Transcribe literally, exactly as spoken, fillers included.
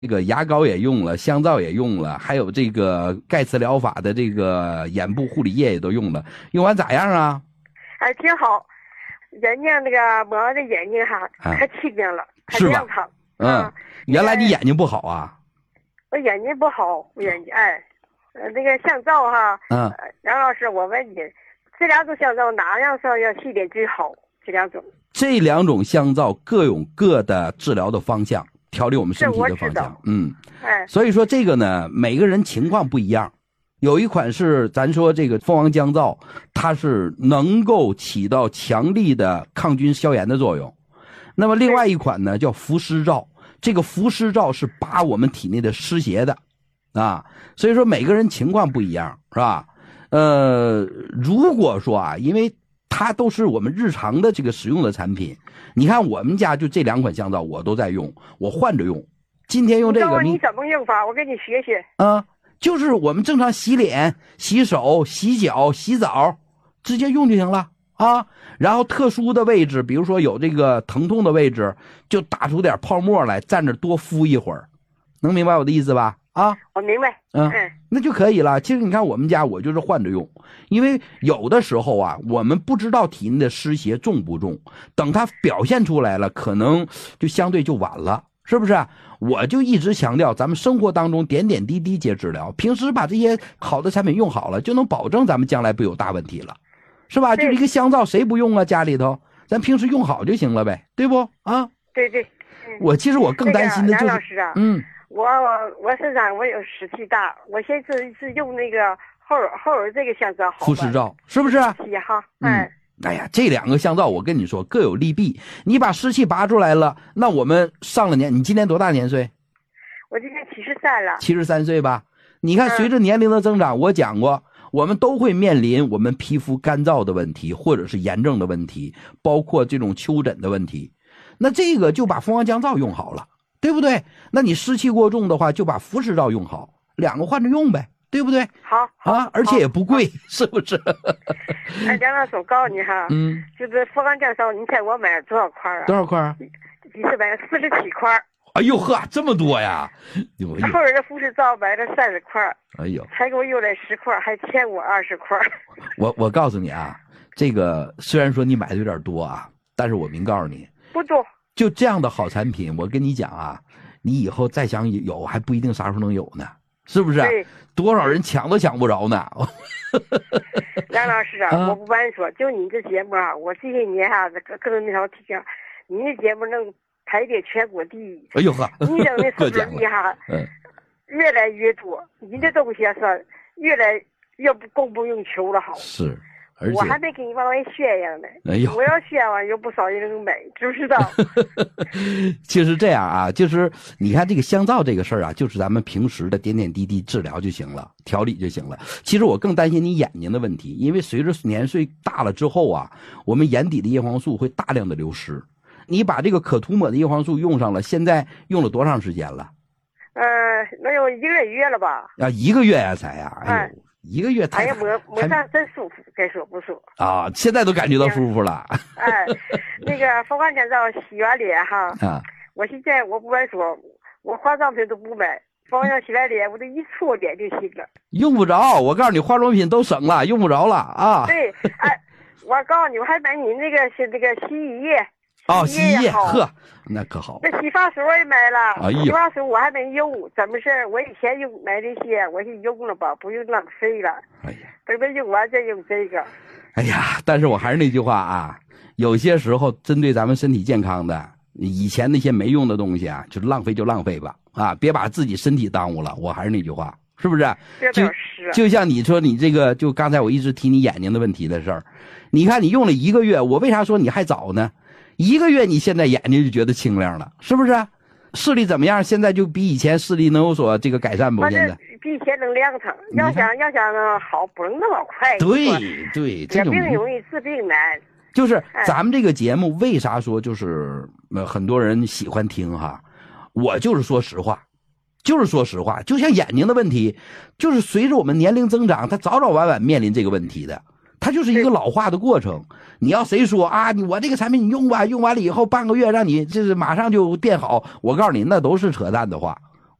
这个牙膏也用了，香皂也用了，还有这个盖茨疗法的这个眼部护理液也都用了，用完咋样啊？ 哎，挺好，眼睛那个抹的眼睛哈， 啊可清明了，可是吧亮堂。 嗯，原来你眼睛不好啊？ 我眼睛不好，我眼睛哎，呃，那个香皂哈， 嗯， 呃杨老师，我问你，这两种香皂哪样皂要洗脸最好？这两种？ 这两种香皂各有各的治疗的方向，调理我们身体的方向是我知道。 嗯， 哎， 所以说这个呢，每个人情况不一样。有一款是咱说这个蜂王浆皂，它是能够起到强力的抗菌消炎的作用。那么另外一款呢叫伏湿皂，这个伏湿皂是拔我们体内的湿邪的啊。所以说每个人情况不一样，是吧？呃，如果说啊，因为它都是我们日常的这个使用的产品，你看我们家就这两款香皂我都在用，我换着用。今天用这个， 你怎么用法？我给你学学。 啊，就是我们正常洗脸、洗手、洗脚、洗澡，直接用就行了啊。然后特殊的位置，比如说有这个疼痛的位置，就打出点泡沫来，站着多敷一会儿，能明白我的意思吧？啊， 我明白。 嗯， 嗯， 那就可以了。其实你看我们家，我就是换着用，因为有的时候啊，我们不知道体内的湿邪重不重，等它表现出来了，可能就相对就晚了，是不是？我就一直强调，咱们生活当中点点滴滴皆治疗，平时把这些好的产品用好了，就能保证咱们将来不有大问题了，是吧？就是一个香皂，谁不用啊？家里头，咱平时用好就行了呗，对不？啊， 对对。嗯、 我其实我更担心的就是， 那个、杨老师啊， 嗯。 我我身上我有湿气大，我现在是是用那个后耳后耳这个香皂好。 伏湿皂是不是？ 是哈，哎、 嗯，哎呀，这两个香皂我跟你说各有利弊。你把湿气拔出来了，那我们上了年，你今年多大年岁？ 我今年七十三了。 七十三岁吧？你看，随着年龄的增长，嗯、我讲过，我们都会面临我们皮肤干燥的问题，或者是炎症的问题，包括这种丘疹的问题。那这个就把蜂王浆皂用好了。对不对？那你湿气过重的话，就把伏湿皂用好，两个换着用呗，对不对？ 好啊，而且也不贵，是不是？ 哎，梁老师，我告诉你哈， 嗯， 就是蜂王浆皂，你猜我买了多少块啊？ 多少块啊？ 一次买了四十七块。 哎呦呵，这么多呀！ 后儿的伏湿皂买了三十块。 哎呦， 才给我邮来十块，还欠我二十块。 我我告诉你啊，这个虽然说你买的有点多啊，但是我明告诉你， 不多。 就这样的好产品，我跟你讲啊，你以后再想有还不一定啥时候能有呢，是不是？多少人抢都抢不着呢。 梁老师啊，啊我不瞒你说，就你这节目啊，我这些年啊，各各种那条听，你这节目能排列全国第一。 哎呦呵， 你扔的是不是厉害？嗯，越来越多，你的东西是越来越不供不应求了，好。 是。 我还没给你往外宣扬呢， 哎呦， 我要宣扬有不少人能买，知不知道？ 就是这样啊，就是你看这个香皂这个事儿啊，就是咱们平时的点点滴滴治疗就行了，调理就行了。其实我更担心你眼睛的问题，因为随着年岁大了之后啊，我们眼底的叶黄素会大量的流失。你把这个可涂抹的叶黄素用上了，现在用了多长时间了？ 呃，能有一个月了吧？ 啊，一个月呀、啊、才呀、啊，哎呦。哎一个月太， 哎呀，摸摸上真舒服，该说不说啊，现在都感觉到舒服了。 哎，那个蜂王浆皂洗完脸哈，啊，我现在我不敢说，我化妆品都不买，蜂王浆洗完脸，我这一搓脸就行了。 用不着，我告诉你，化妆品都省了，用不着了啊。 对，哎，我告诉你，我还买你那个是那个洗衣液。 哦，洗衣液，呵，那可好。 那洗发水我也买了， 哎呦， 洗发水我还没用，怎么事儿？我以前用买这些，我就用了吧，不用浪费了。哎呀，等着用完再用这个。 哎呀，但是我还是那句话啊，有些时候针对咱们身体健康的，以前那些没用的东西啊，就浪费就浪费吧，啊，别把自己身体耽误了。我还是那句话，是不是？ 就就像你说你这个，就刚才我一直提你眼睛的问题的事儿，你看你用了一个月，我为啥说你还早呢？一个月你现在眼睛就觉得清亮了，是不是？视力怎么样？现在就比以前视力能有所这个改善不？现在比以前能亮堂。要想要想好，不能那么快。 对对，这种病容易治病难。 就是咱们这个节目为啥说就是呃很多人喜欢听哈？我就是说实话，就是说实话，就像眼睛的问题，就是随着我们年龄增长，它早早晚晚面临这个问题的。它就是一个老化的过程。你要谁说啊，你我这个产品你用吧，用完了以后半个月让你就是马上就变好，我告诉你那都是扯淡的话。